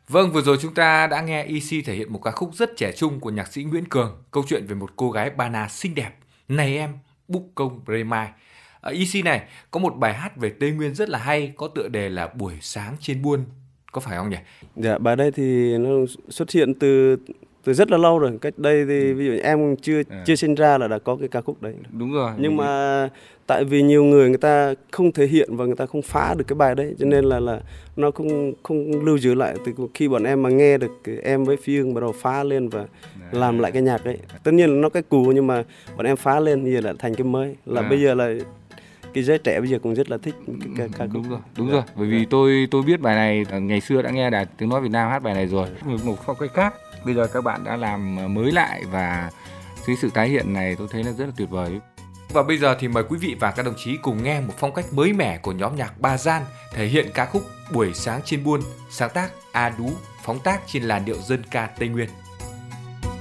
Vâng, vừa rồi chúng ta đã nghe EC thể hiện một ca khúc rất trẻ trung của nhạc sĩ Nguyễn Cường, câu chuyện về một cô gái Ba Na xinh đẹp, này em, Búc Công Remai. Ở EC này có một bài hát về Tây Nguyên rất là hay, có tựa đề là Buổi sáng trên buôn, có phải không nhỉ? Dạ, bài đây thì nó xuất hiện từ từ rất là lâu rồi. Cách đây thì ví dụ em chưa sinh ra là đã có cái ca khúc đấy. Đúng rồi. Nhưng mà tại vì nhiều người ta không thể hiện và người ta không phá được cái bài đấy, cho nên là nó không lưu giữ lại. Từ khi bọn em mà nghe được em với Phi Hương bắt đầu phá lên và làm lại cái nhạc đấy. Tất nhiên là nó cái cũ nhưng mà bọn em phá lên bây giờ đã thành cái mới. Là bây giờ là cái giới trẻ bây giờ cũng rất là thích cái ca khúc. Đúng rồi. Bởi vì tôi biết bài này, ngày xưa đã nghe Đài Tiếng Nói Việt Nam hát bài này rồi. Một phong cách khác. Bây giờ các bạn đã làm mới lại và cái sự tái hiện này tôi thấy là rất là tuyệt vời. Và bây giờ thì mời quý vị và các đồng chí cùng nghe một phong cách mới mẻ của nhóm nhạc Ba Gian thể hiện ca khúc Buổi sáng trên buôn, sáng tác A Đú, phóng tác trên làn điệu dân ca Tây Nguyên.